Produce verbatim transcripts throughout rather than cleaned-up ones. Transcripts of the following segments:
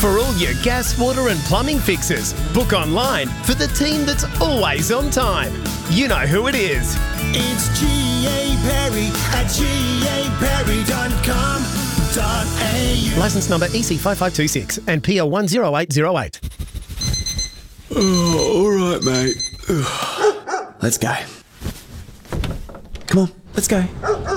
For all your gas, water and plumbing fixes, book online for the team that's always on time. You know who it is. It's G A Perry at G A Perry dot com dot A U. Licence number E C five five two six and P L one zero eight zero eight. Oh, all right, mate. Let's go. Come on, let's go.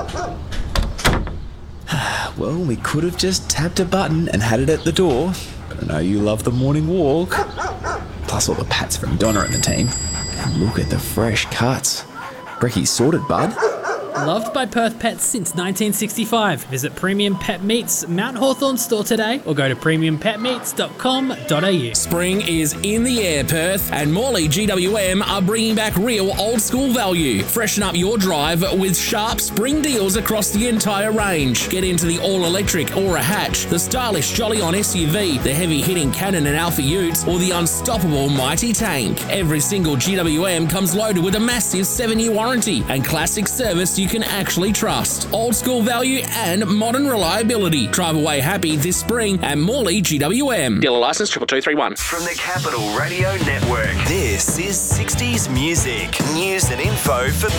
Well, we could have just tapped a button and had it at the door. But I know you love the morning walk. Plus all the pats from Donna and the team. And look at the fresh cuts. Brecky's sorted, bud. Loved by Perth pets since nineteen sixty-five. Visit Premium Pet Meats Mount Hawthorn store today or go to premium pet meats dot com dot a u. Spring is in the air, Perth, and Morley G W M are bringing back real old school value. Freshen up your drive with sharp spring deals across the entire range. Get into the all-electric Aura Hatch, the stylish Jolly On S U V, the heavy-hitting Cannon and Alpha Utes, or the unstoppable Mighty Tank. Every single G W M comes loaded with a massive seven-year warranty and classic service you can actually trust. Old school value and modern reliability. Drive away happy this spring at Morley G W M. Dealer license triple two three one. From the Capital Radio Network, this is sixties Music. News and info for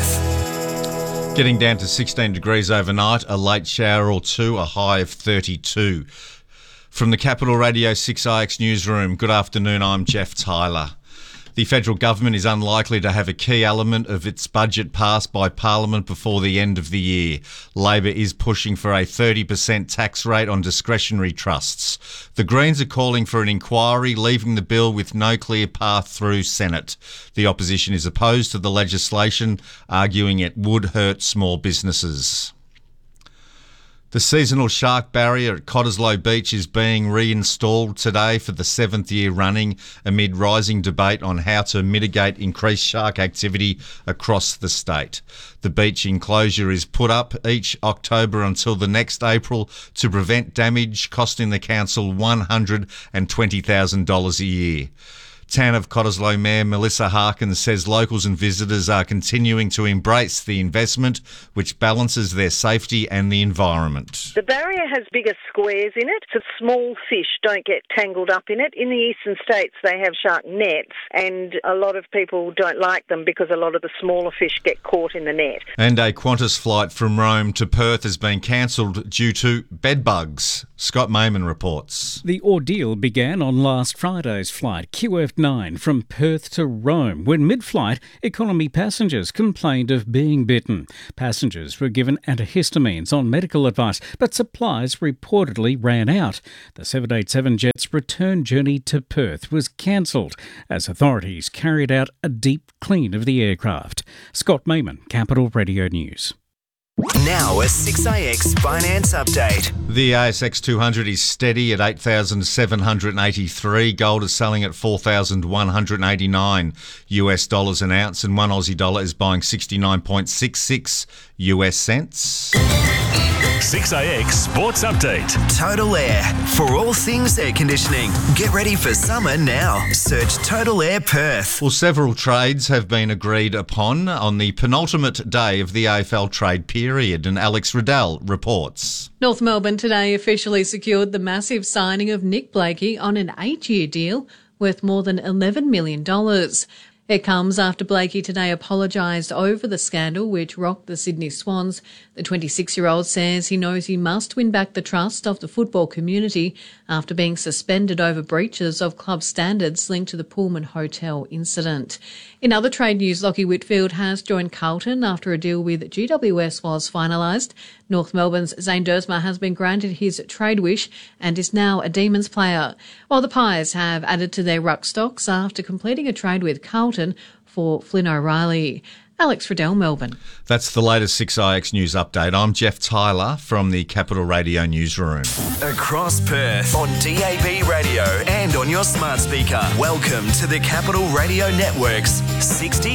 Perth. Getting down to sixteen degrees overnight, a late shower or two, a high of thirty-two. From the Capital Radio six I X newsroom, good afternoon, I'm Jeff Tyler. The federal government is unlikely to have a key element of its budget passed by Parliament before the end of the year. Labor is pushing for a thirty percent tax rate on discretionary trusts. The Greens are calling for an inquiry, leaving the bill with no clear path through Senate. The opposition is opposed to the legislation, arguing it would hurt small businesses. The seasonal shark barrier at Cottesloe Beach is being reinstalled today for the seventh year running amid rising debate on how to mitigate increased shark activity across the state. The beach enclosure is put up each October until the next April to prevent damage, costing the council one hundred twenty thousand dollars a year. Town of Cottesloe Mayor Melissa Harkin says locals and visitors are continuing to embrace the investment, which balances their safety and the environment. The barrier has bigger squares in it, so small fish don't get tangled up in it. In the eastern states, they have shark nets, and a lot of people don't like them because a lot of the smaller fish get caught in the net. And a Qantas flight from Rome to Perth has been cancelled due to bed bugs. Scott Mayman reports. The ordeal began on last Friday's flight, Q F nine, from Perth to Rome, when mid-flight economy passengers complained of being bitten. Passengers were given antihistamines on medical advice, but supplies reportedly ran out. The seven eighty-seven jet's return journey to Perth was cancelled as authorities carried out a deep clean of the aircraft. Scott Mayman, Capital Radio News. Now a six I X finance update. The A S X two hundred is steady at eight thousand seven hundred eighty-three. Gold is selling at four thousand one hundred eighty-nine U S dollars an ounce, and one Aussie dollar is buying sixty-nine point six six U S cents. six I X Sports Update. Total Air. For all things air conditioning. Get ready for summer now. Search Total Air Perth. Well, several trades have been agreed upon on the penultimate day of the A F L trade period, and Alex Riddell reports. North Melbourne today officially secured the massive signing of Nick Blakey on an eight-year deal worth more than eleven million dollars. It comes after Blakey today apologised over the scandal which rocked the Sydney Swans. The twenty-six-year-old says he knows he must win back the trust of the football community after being suspended over breaches of club standards linked to the Pullman Hotel incident. In other trade news, Lachie Whitfield has joined Carlton after a deal with G W S was finalised. North Melbourne's Zane Dersma has been granted his trade wish and is now a Demons player, while the Pies have added to their ruck stocks after completing a trade with Carlton for Flynn O'Reilly. Alex Riddell, Melbourne. That's the latest six I X News update. I'm Jeff Tyler from the Capital Radio newsroom. Across Perth on D A B radio and on your smart speaker. Welcome to the Capital Radio Network's sixty